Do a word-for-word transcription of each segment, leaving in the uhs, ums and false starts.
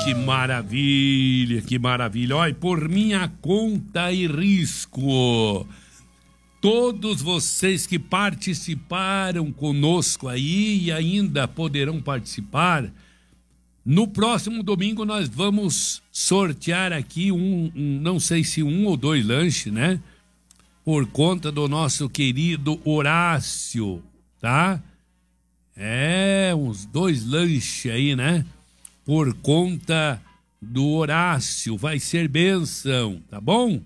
que maravilha, que maravilha. Olha, por minha conta e risco, todos vocês que participaram conosco aí e ainda poderão participar, no próximo domingo nós vamos sortear aqui um, um não sei se um ou dois lanches, né? Por conta do nosso querido Horácio, tá? É, uns dois lanches aí, né? Por conta do Horácio, vai ser bênção, tá bom?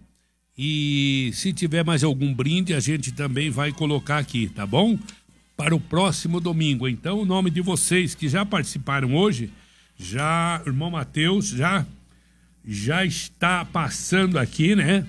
E se tiver mais algum brinde, a gente também vai colocar aqui, tá bom? Para o próximo domingo. Então, o nome de vocês que já participaram hoje, já, irmão Matheus, já, já está passando aqui, né?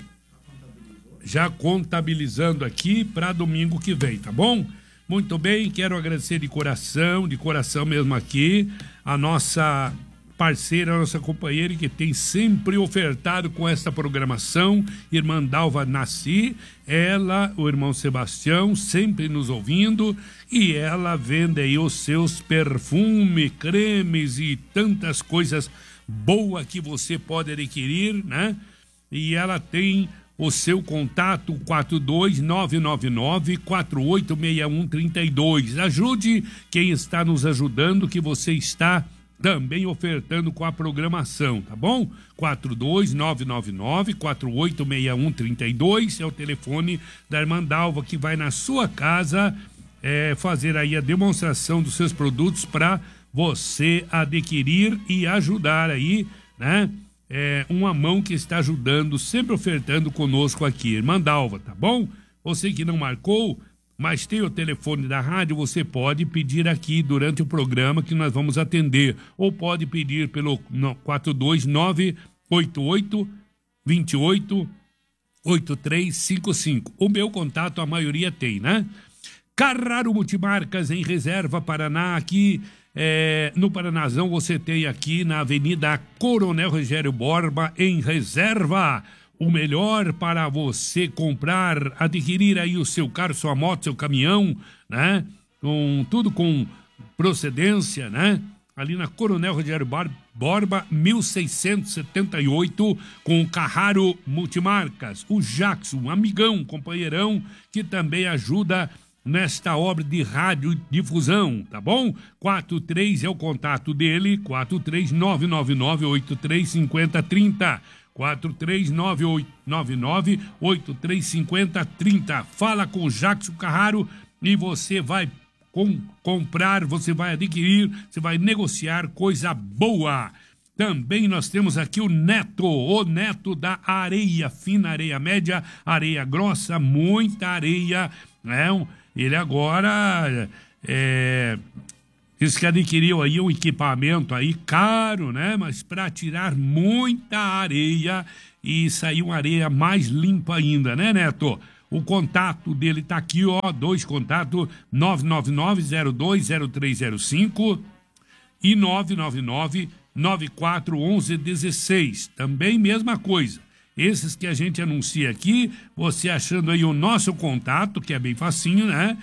Já contabilizando aqui para domingo que vem, tá bom? Muito bem, quero agradecer de coração, de coração mesmo aqui, a nossa parceira, a nossa companheira que tem sempre ofertado com esta programação, irmã Dalva Nasci, ela, o irmão Sebastião, sempre nos ouvindo, e ela vende aí os seus perfumes, cremes e tantas coisas boas que você pode adquirir, né? E ela tem o seu contato quatro dois nove nove nove, quatro oito seis um três dois. Ajude quem está nos ajudando, que você está também ofertando com a programação, tá bom? quatro dois nove nove nove, quatro oito seis um três dois é o telefone da irmã Dalva, que vai na sua casa é, fazer aí a demonstração dos seus produtos para você adquirir e ajudar aí, né? É uma mão que está ajudando, sempre ofertando conosco aqui, irmã Dalva, tá bom? Você que não marcou, mas tem o telefone da rádio, você pode pedir aqui durante o programa que nós vamos atender, ou pode pedir pelo quatro dois nove oito oito dois oito oito três cinco cinco. O meu contato a maioria tem, né? Carraro Multimarcas em Reserva, Paraná, aqui é, no Paranazão você tem aqui na Avenida Coronel Rogério Borba, em Reserva, o melhor para você comprar, adquirir aí o seu carro, sua moto, seu caminhão, né? Com tudo com procedência, né? Ali na Coronel Rogério Borba, mil seiscentos e setenta e oito, com o Carraro Multimarcas. O Jackson, amigão, companheirão, que também ajuda nesta obra de radiodifusão, tá bom? quatro três é o contato dele, quatro três nove nove nove oito três cinco zero três zero, quatro três nove nove oito três cinco zero três zero. Fala com o Jackson Carraro e você vai com, comprar, você vai adquirir, você vai negociar coisa boa. Também nós temos aqui o Neto, o Neto da areia fina, areia média, areia grossa, muita areia, né? Ele agora é, diz que adquiriu aí um equipamento aí caro, né? Mas para tirar muita areia e sair uma areia mais limpa ainda, né, Neto? O contato dele tá aqui, ó, dois contatos, nove nove nove zero dois zero três zero cinco e nove nove nove nove quatro um um um seis. Também mesma coisa. Esses que a gente anuncia aqui, você achando aí o nosso contato, que é bem facinho, né?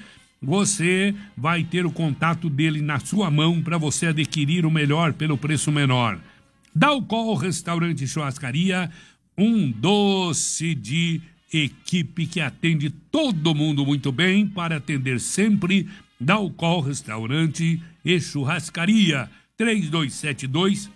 Você vai ter o contato dele na sua mão para você adquirir o melhor pelo preço menor. Dalcol Restaurante e Churrascaria, um doce de equipe que atende todo mundo muito bem, para atender sempre. Dalcol Restaurante e Churrascaria, três dois sete dois,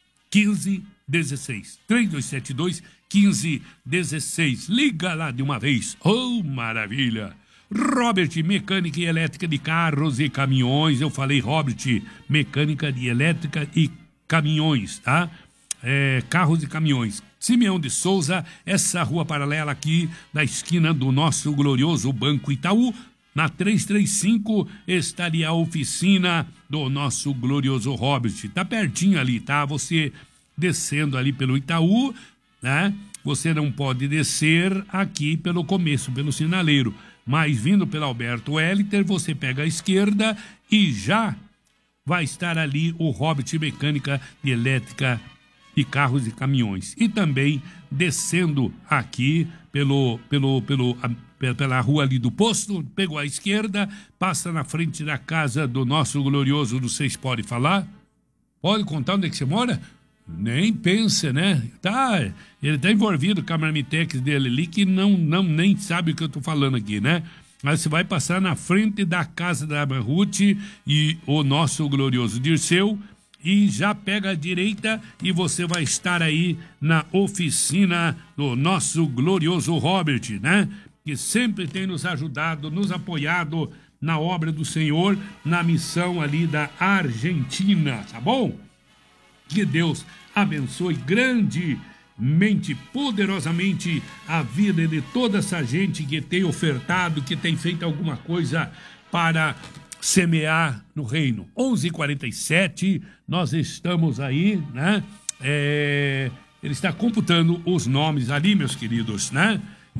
um cinco um seis. três dois sete dois, um cinco um seis. Liga lá de uma vez. Oh, maravilha! Robert, mecânica e elétrica de carros e caminhões. Eu falei Robert, mecânica de elétrica e caminhões, tá? É, carros e caminhões. Simeão de Souza, essa rua paralela aqui, da esquina do nosso glorioso Banco Itaú, na trezentos e trinta e cinco estaria a oficina do nosso glorioso Robert. Tá pertinho ali, tá? Você descendo ali pelo Itaú, né? Você não pode descer aqui pelo começo, pelo sinaleiro, mas vindo pelo Alberto Héliter, você pega a esquerda e já vai estar ali o Robert Mecânica de Elétrica e Carros e Caminhões. E também descendo aqui pelo, pelo, pelo, pela rua ali do posto, pegou a esquerda, passa na frente da casa do nosso glorioso, não sei se pode falar? Pode contar onde é que você mora? Nem pensa, né? Tá, ele tá envolvido com a marmitex dele ali, que não, não nem sabe o que eu tô falando aqui, né? Mas você vai passar na frente da casa da Ruth e o nosso glorioso Dirceu, e já pega a direita e você vai estar aí na oficina do nosso glorioso Robert, né? Que sempre tem nos ajudado, nos apoiado na obra do Senhor, na missão ali da Argentina, tá bom? Que Deus abençoe grandemente, poderosamente a vida de toda essa gente que tem ofertado, que tem feito alguma coisa para semear no reino. onze e quarenta e sete, nós estamos aí, né? É, ele está computando os nomes ali, meus queridos, né?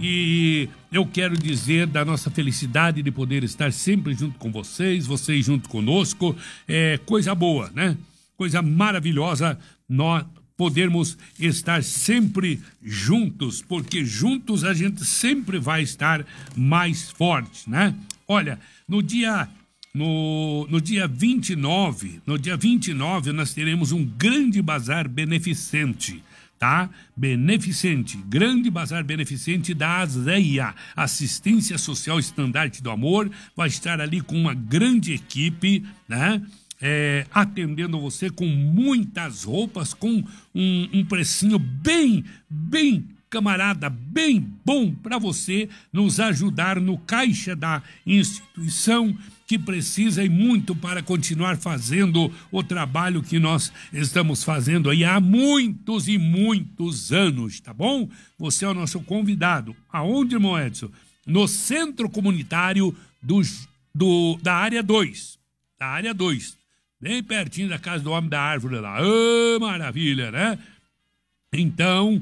E eu quero dizer da nossa felicidade de poder estar sempre junto com vocês, vocês junto conosco, é coisa boa, né? Coisa maravilhosa nós podermos estar sempre juntos, porque juntos a gente sempre vai estar mais forte, né? Olha, no dia no, no dia vinte e nove, no dia vinte e nove nós teremos um grande bazar beneficente, tá? Beneficente, grande bazar beneficente da ASEIA, Assistência Social Estandarte do Amor, vai estar ali com uma grande equipe, né? É, atendendo você com muitas roupas, com um, um precinho bem, bem camarada, bem bom para você nos ajudar no caixa da instituição que precisa e muito para continuar fazendo o trabalho que nós estamos fazendo aí há muitos e muitos anos, tá bom? Você é o nosso convidado. Aonde, irmão Edson? No Centro Comunitário do, do, da Área dois. Da Área dois. Bem pertinho da casa do Homem da Árvore lá. Ô, maravilha, né? Então,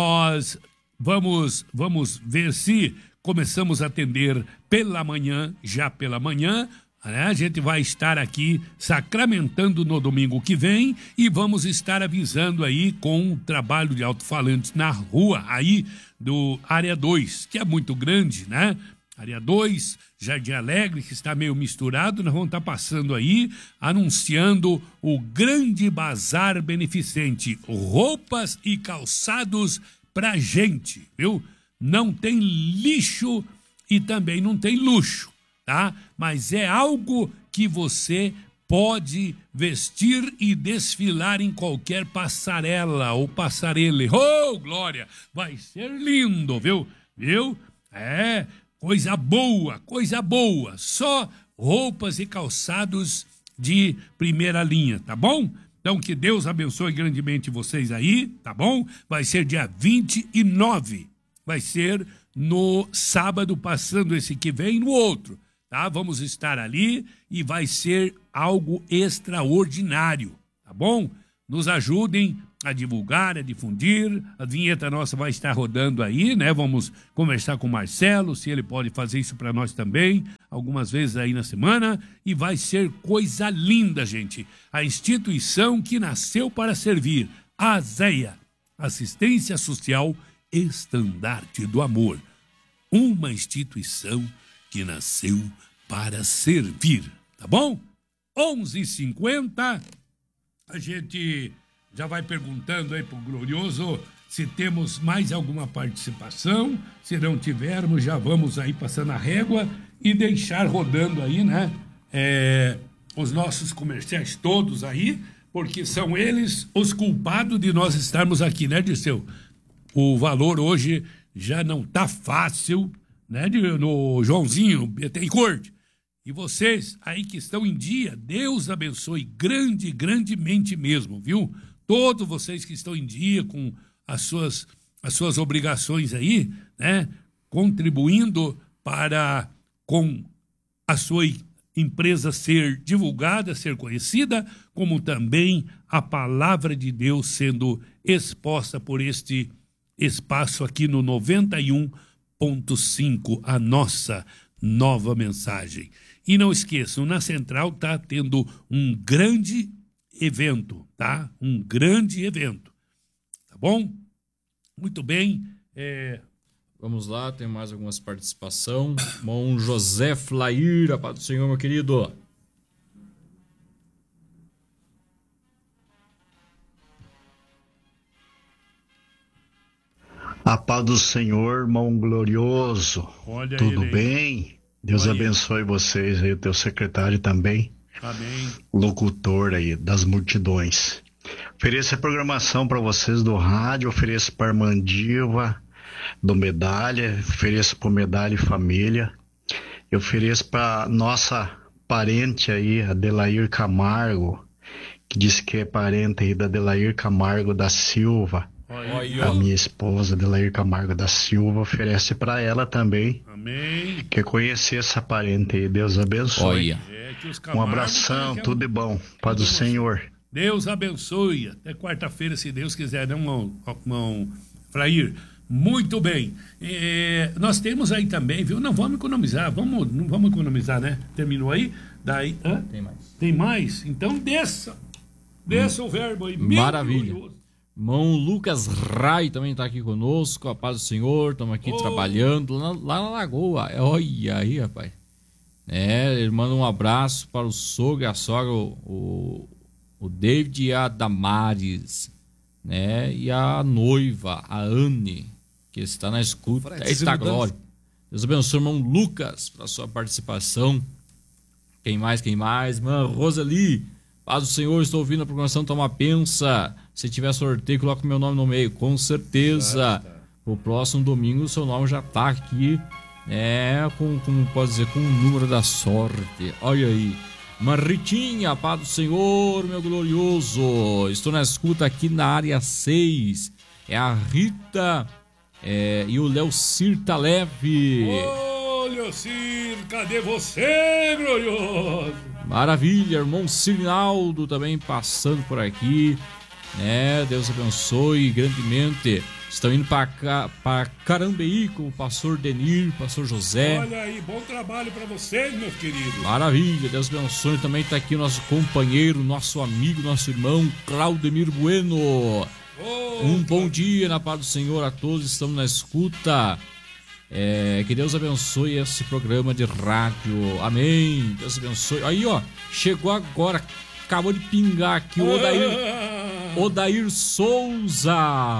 nós vamos, vamos ver se começamos a atender pela manhã, já pela manhã, né? A gente vai estar aqui sacramentando no domingo que vem e vamos estar avisando aí com o trabalho de alto-falantes na rua aí do Área dois, que é muito grande, né? Área dois, Jardim Alegre, que está meio misturado, nós vamos estar passando aí, anunciando o grande bazar beneficente, roupas e calçados pra gente, viu? Não tem lixo e também não tem luxo, tá? Mas é algo que você pode vestir e desfilar em qualquer passarela ou passarele. Oh, glória! Vai ser lindo, viu? Viu? É... Coisa boa, coisa boa. Só roupas e calçados de primeira linha, tá bom? Então que Deus abençoe grandemente vocês aí, tá bom? Vai ser dia vinte e nove. Vai ser no sábado, passando esse que vem no outro, tá? Vamos estar ali e vai ser algo extraordinário, tá bom? Nos ajudem a divulgar, a difundir. A vinheta nossa vai estar rodando aí, né? Vamos conversar com o Marcelo, se ele pode fazer isso para nós também, algumas vezes aí na semana, e vai ser coisa linda, gente. A instituição que nasceu para servir, a ASEIA, Assistência Social Estandarte do Amor. Uma instituição que nasceu para servir, tá bom? onze e cinquenta, a gente já vai perguntando aí pro Glorioso se temos mais alguma participação. Se não tivermos, já vamos aí passando a régua e deixar rodando aí, né? É, os nossos comerciais todos aí, porque são eles os culpados de nós estarmos aqui, né, Dirceu? O valor hoje já não tá fácil, né, no Joãozinho, Bettencourt. E vocês aí que estão em dia, Deus abençoe grande, grandemente mesmo, viu? Todos vocês que estão em dia com as suas, as suas obrigações aí, né? Contribuindo para com a sua empresa ser divulgada, ser conhecida, como também a palavra de Deus sendo exposta por este espaço aqui no noventa e um ponto cinco, a nossa nova mensagem. E não esqueçam, na Central está tendo um grande evento, tá? Um grande evento, tá bom? Muito bem. É... Vamos lá, tem mais algumas participação. Irmão José Flair, a paz do Senhor, meu querido. A paz do Senhor, irmão glorioso. Olha Tudo ele aí. bem? Deus Olha. abençoe vocês aí, o teu secretário também. Amém. Locutor aí das multidões. Ofereço a programação para vocês do rádio, ofereço para Armandiva, do Medalha, ofereço para Medalha e Família. Eu ofereço para nossa parente aí, Adelair Camargo, que diz que é parente aí da Adelair Camargo da Silva. Olha. A minha esposa, Adelair Camargo da Silva, oferece para ela também. Amém. Quer conhecer essa parente aí, Deus abençoe. Olha. É que os Um Camargo, abração, cara, tudo de bom. Paz do Senhor. Deus abençoe. Até quarta-feira, se Deus quiser, né, irmão, irmão Frair? Muito bem. É, nós temos aí também, viu? Não vamos economizar, vamos, não vamos economizar, né? Terminou aí? Daí, hã? Tem mais. Tem mais? Então desça. Desça o verbo aí. Meu Maravilha. glorioso. Irmão Lucas Rai também está aqui conosco, a paz do Senhor, estamos aqui Oh. trabalhando lá, lá na Lagoa. Olha aí, rapaz. É, ele manda um abraço para o sogro e a sogra, o, o, o David e a Damares, né? E a noiva, a Anne, que está na escuta. Fretes e Eita mudança. glória. Deus abençoe, irmão Lucas, para sua participação. Quem mais, quem mais? Irmã Roseli, paz do Senhor, estou ouvindo a programação Toma Pensa. Se tiver sorteio, coloca o meu nome no meio, com certeza. O próximo domingo o seu nome já está aqui, é, com, como pode dizer, com o número da sorte. Olha aí. Maritinha, paz do Senhor, meu glorioso. Estou na escuta aqui na área seis. É a Rita é, e o Léo Cirta Leve. Olha, Cir, cadê você, glorioso? Maravilha, irmão Cirnaldo também passando por aqui, né? Deus abençoe grandemente. Estão indo para Carambeí com o pastor Denir, pastor José. Olha aí, bom trabalho para vocês, meus queridos. Maravilha, Deus abençoe. Também está aqui o nosso companheiro, nosso amigo, nosso irmão Claudemir Bueno. Oh, Um bom dia na paz do Senhor a todos, estamos na escuta. É, que Deus abençoe esse programa de rádio. Amém. Deus abençoe. Aí, ó, chegou agora, acabou de pingar aqui o Odair, Ah, Odair Souza.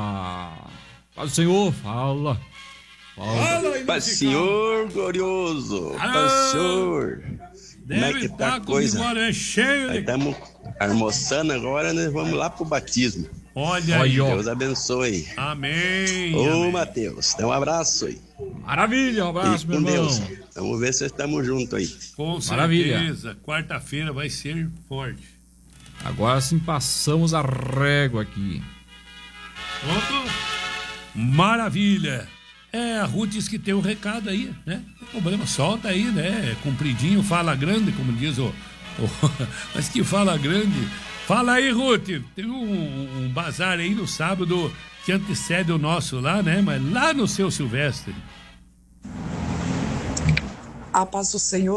Paz do Senhor, fala. Fala. fala aí, Paz, musical. Senhor glorioso, Ah, Paz, Senhor. Como é Deve que tá estar a com coisa? memória é cheio Nós de... estamos almoçando agora, nós vamos lá pro batismo. Olha aí, Olha, ó. Deus abençoe. amém, Ô, amém. Matheus, dá um abraço aí. Maravilha, um abraço, E meu com irmão. Deus. Vamos ver se estamos juntos aí. Com Maravilha. certeza, quarta-feira vai ser forte. Agora sim passamos a régua aqui. Pronto? Maravilha. É, a Ruth diz que tem um recado aí, né? Não tem problema, solta aí, né? Compridinho, fala grande, como diz o... o mas que fala grande. Fala aí, Ruth. Tem um, um bazar aí no sábado que antecede o nosso lá, né? Mas lá no Seu Silvestre. A paz do Senhor.